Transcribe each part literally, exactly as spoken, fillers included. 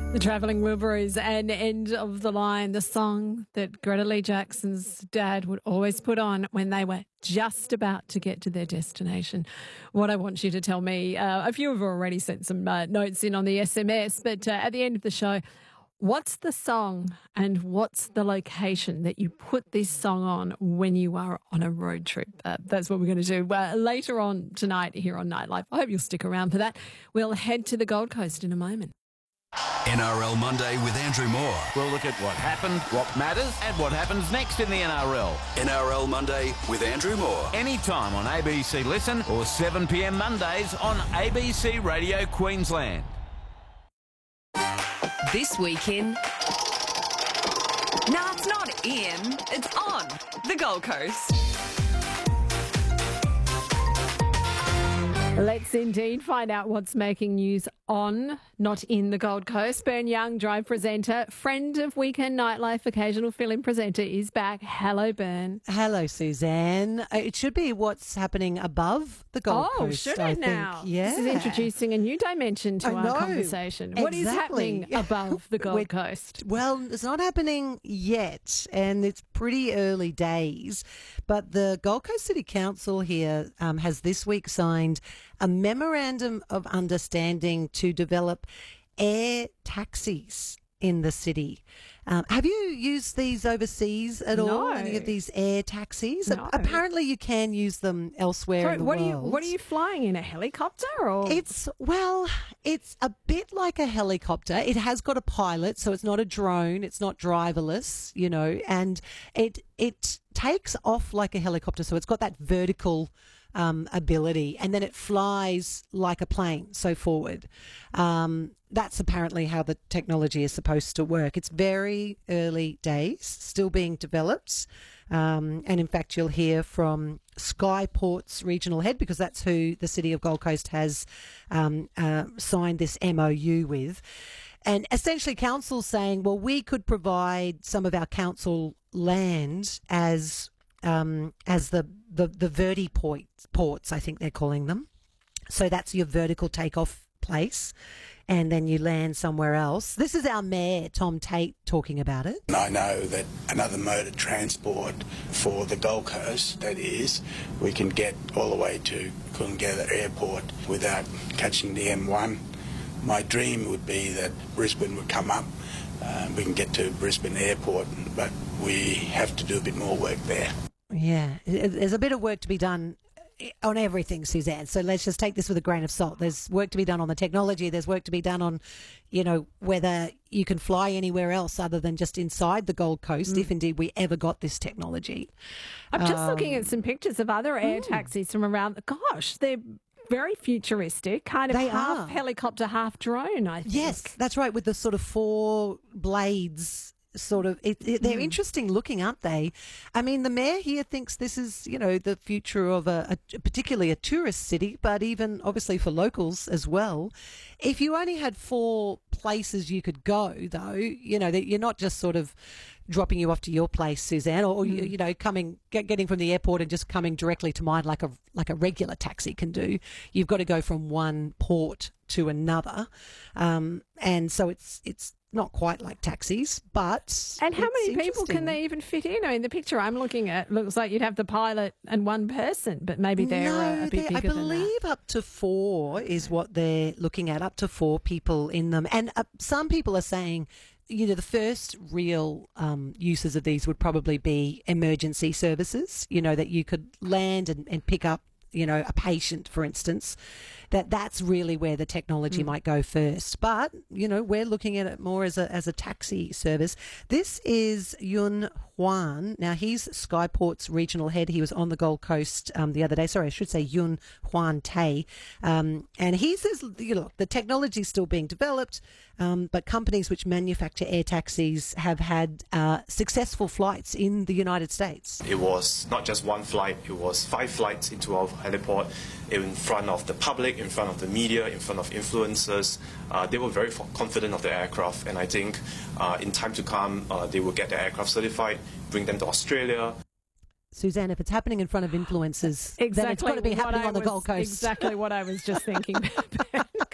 The Travelling Wilburys and End of the Line, the song that Greta Lee Jackson's dad would always put on when they were just about to get to their destination. What I want you to tell me, uh, a few have already sent some uh, notes in on the S M S, but uh, at the end of the show, what's the song and what's the location that you put this song on when you are on a road trip? Uh, that's what we're going to do uh, later on tonight here on Nightlife. I hope you'll stick around for that. We'll head to the Gold Coast in a moment. N R L Monday with Andrew Moore. We'll look at what happened, what matters, and what happens next in the N R L. N R L Monday with Andrew Moore. Anytime on A B C Listen or seven p m Mondays on A B C Radio Queensland. This weekend. No, it's not in, it's on the Gold Coast. Let's indeed find out what's making news on, not in the Gold Coast. Bern Young, drive presenter, friend of Weekend Nightlife, occasional fill-in presenter, is back. Hello, Bern. Hello, Suzanne. Uh, It should be what's happening above the Gold Oh, Coast, should I it think. now? Yeah. This is introducing a new dimension to I our know. conversation. What is Exactly. happening above the Gold We're- Coast? Well, it's not happening yet, and it's pretty early days. But the Gold Coast City Council here um, has this week signed a memorandum of understanding to develop air taxis in the city. Um, have you used these overseas at No. all? Any of these air taxis? No. Apparently, you can use them elsewhere Sorry, in the what world. are you what are you flying in, a helicopter or It's, well, it's a bit like a helicopter. It has got a pilot, so it's not a drone. It's not driverless, you know, and it, it takes off like a helicopter. So it's got that vertical um, ability, and then it flies like a plane, so forward. Um, that's apparently how the technology is supposed to work. It's very early days, still being developed. Um, and in fact, you'll hear from Skyport's regional head, because that's who the City of Gold Coast has um, uh, signed this M O U with. And essentially, council's saying, well, we could provide some of our council land as um, as the, the, the verti ports, ports, I think they're calling them. So that's your vertical takeoff place, and then you land somewhere else. This is our mayor, Tom Tate, talking about it. I know that another mode of transport for the Gold Coast, that is, we can get all the way to Coolangatta Airport without catching the M one. My dream would be that Brisbane would come up. Uh, we can get to Brisbane Airport, but we have to do a bit more work there. Yeah, there's a bit of work to be done on everything, Suzanne. So let's just take this with a grain of salt. There's work to be done on the technology. There's work to be done on, you know, whether you can fly anywhere else other than just inside the Gold Coast, mm. if indeed we ever got this technology. I'm just um, looking at some pictures of other air mm. taxis from around. Gosh, they're very futuristic, kind of They half are. helicopter, half drone, I think. Yes, that's right, with the sort of four blades. Sort of, it, it, they're Mm. interesting looking, aren't they? I mean, the mayor here thinks this is, you know, the future of a, a particularly a tourist city, but even obviously for locals as well. If you only had four places you could go, though, you know, that you're not just sort of dropping you off to your place, Suzanne, or, Mm. you, you know, coming, get, getting from the airport and just coming directly to mine like a like a regular taxi can do. You've got to go from one port to another, um, and so it's it's. Not quite like taxis, but And how it's many people interesting. can they even fit in? I mean, the picture I'm looking at looks like you'd have the pilot and one person, but maybe they're no, uh, a bit they're- bigger I believe than up to four is what they're looking at, up to four people in them. And uh, some people are saying, you know, the first real um, uses of these would probably be emergency services, you know, that you could land and, and pick up, you know, a patient, for instance, that that's really where the technology Mm. might go first. But, you know, we're looking at it more as a, as a taxi service. This is Yun Huan. Now, he's Skyport's regional head. He was on the Gold Coast um, the other day. Sorry, I should say Yun Huan Tay. Um, and he says, you know, the technology's still being developed, um, but companies which manufacture air taxis have had uh, successful flights in the United States. It was not just one flight, it was five flights into our heliport in front of the public, in front of the media, in front of influencers. Uh, they were very f- confident of the aircraft, and I think uh, in time to come, uh, they will get the aircraft certified, bring them to Australia. Suzanne, if it's happening in front of influencers, then it's got to be what happening I on the was- Gold Coast. Exactly what I was just thinking. Goodness.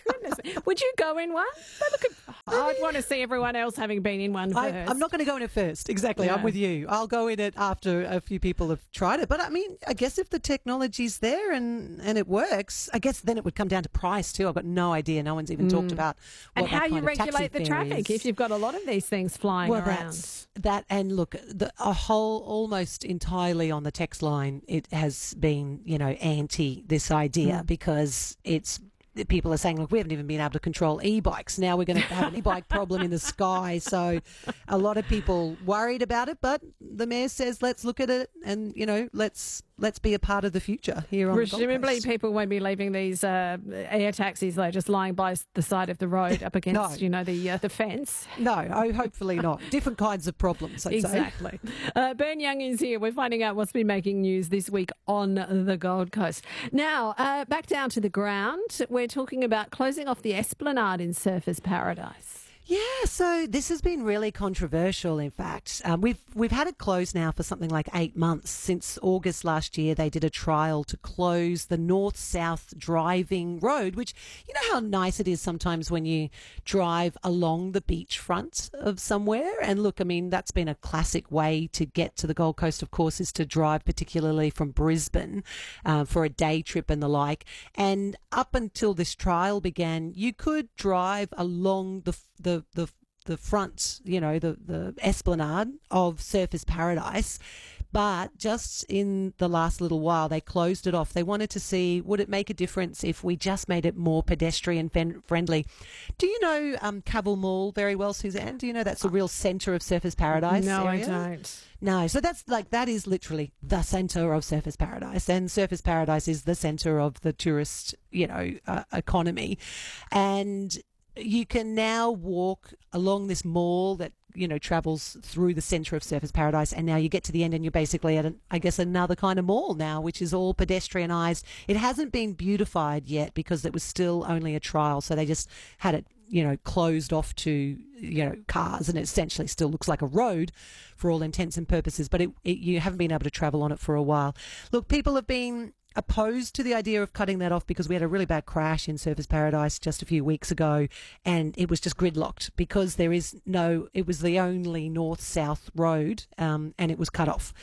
Would you go in one? But look at, I'd want to see everyone else having been in one first. I, I'm not going to go in it first. Exactly. Yeah. I'm with you. I'll go in it after a few people have tried it. But I mean, I guess if the technology's there and, and it works, I guess then it would come down to price too. I've got no idea. No one's even talked about what and how that you kind of taxi regulate the fare traffic is. if you've got a lot of these things flying Well, around. that's that, and look, the, a whole almost entirely on the text line, it has been, you know, anti this idea Mm. because it's. People are saying, look, we haven't even been able to control e-bikes. Now we're going to have an e-bike problem in the sky. So a lot of people worried about it, but the mayor says, let's look at it and, you know, let's let's be a part of the future here on the Gold Presumably Coast. people won't be leaving these uh, air taxis, though, just lying by the side of the road up against, No. you know, the uh, the fence. No, oh, hopefully not. Different kinds of problems, I'd say. Exactly. Uh, Ben Young is here. We're finding out what's been making news this week on the Gold Coast. Now, uh, back down to the ground. We're talking about closing off the Esplanade in Surfers Paradise. Yeah, so this has been really controversial, in fact. Um, we've we've had it closed now for something like eight months. Since August last year, they did a trial to close the north-south driving road, which, you know how nice it is sometimes when you drive along the beachfront of somewhere? And look, I mean, that's been a classic way to get to the Gold Coast, of course, is to drive particularly from Brisbane uh, for a day trip and the like. And up until this trial began, you could drive along the the the the front, you know, the, the esplanade of Surfers Paradise. But just in the last little while, they closed it off. They wanted to see, would it make a difference if we just made it more pedestrian fen- friendly? Do you know um, Cavill Mall very well, Suzanne? Do you know that's the real centre of Surfers Paradise No, area? I don't. No, so that's like, that is literally the centre of Surfers Paradise, and Surfers Paradise is the centre of the tourist, you know, uh, economy. And you can now walk along this mall that, you know, travels through the centre of Surfers Paradise, and now you get to the end and you're basically at, an, I guess, another kind of mall now, which is all pedestrianised. It hasn't been beautified yet because it was still only a trial, so they just had it, you know, closed off to, you know, cars, and it essentially still looks like a road for all intents and purposes, but it, it, you haven't been able to travel on it for a while. Look, people have been opposed to the idea of cutting that off because we had a really bad crash in Surfers Paradise just a few weeks ago, and it was just gridlocked because there is no, it was the only north-south road, um, and it was cut off.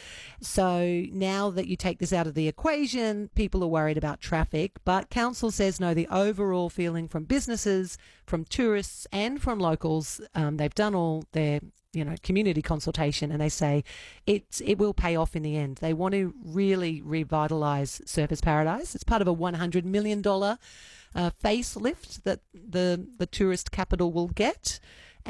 So now that you take this out of the equation, people are worried about traffic, but council says no, the overall feeling from businesses, from tourists and from locals, um, they've done all their you know, community consultation, and they say it it will pay off in the end. They want to really revitalise Surfers Paradise. It's part of a one hundred million dollars uh, facelift that the the tourist capital will get,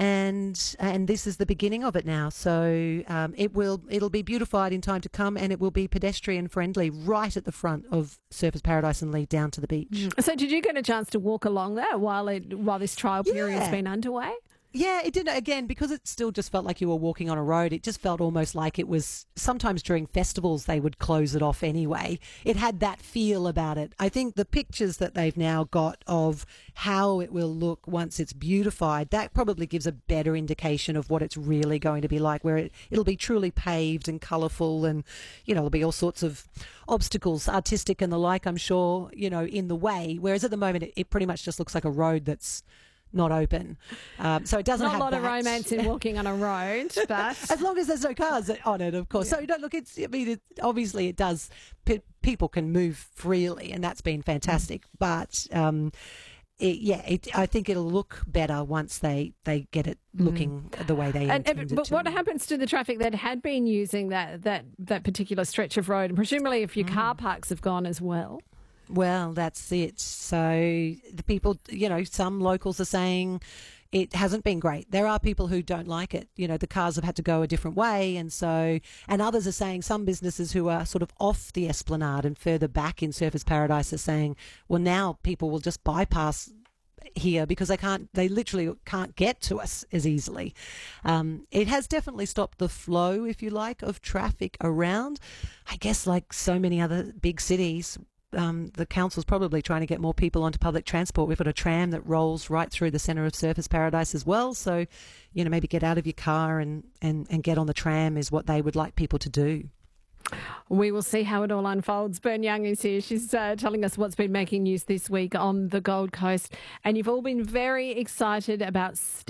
and and this is the beginning of it now. So um, it will it'll be beautified in time to come, and it will be pedestrian friendly right at the front of Surfers Paradise and lead down to the beach. So did you get a chance to walk along there while it while this trial period's Yeah. been underway? Yeah, it didn't. Again, because it still just felt like you were walking on a road, it just felt almost like it was, sometimes during festivals they would close it off anyway. It had that feel about it. I think the pictures that they've now got of how it will look once it's beautified, that probably gives a better indication of what it's really going to be like, where it, it'll be truly paved and colourful, and, you know, there'll be all sorts of obstacles, artistic and the like, I'm sure, you know, in the way. Whereas at the moment, it, it pretty much just looks like a road that's not open, um, so it doesn't Not have a lot of that. romance in walking on a road, but As long as there's no cars on it, of course. So don't look. It's. I mean, it, obviously, it does. P- people can move freely, and that's been fantastic. But um, it, yeah, it, I think it'll look better once they, they get it looking the way they And, intend and, it but to. what happens to the traffic that had been using that that that particular stretch of road, and presumably if your car parks have gone as well? Well, that's it. So the people, you know, some locals are saying it hasn't been great. There are people who don't like it. You know, the cars have had to go a different way. And so, and others are saying, some businesses who are sort of off the Esplanade and further back in Surfers Paradise are saying, well, now people will just bypass here because they can't, they literally can't get to us as easily. Um, it has definitely stopped the flow, if you like, of traffic around. I guess like so many other big cities, Um, the council's probably trying to get more people onto public transport. We've got a tram that rolls right through the centre of Surfers Paradise as well. So, you know, maybe get out of your car and, and, and get on the tram is what they would like people to do. We will see how it all unfolds. Bern Young is here. She's uh, telling us what's been making news this week on the Gold Coast. And you've all been very excited about